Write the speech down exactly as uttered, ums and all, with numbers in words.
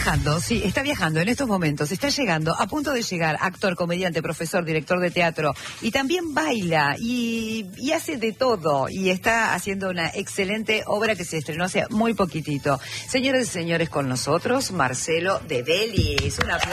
viajando, sí, está viajando en estos momentos, está llegando, a punto de llegar, actor, comediante, profesor, director de teatro, y también baila, y, y hace de todo, y está haciendo una excelente obra que se estrenó hace muy poquitito. Señoras y señores, con nosotros, Marcelo De Bellis. Un aplauso.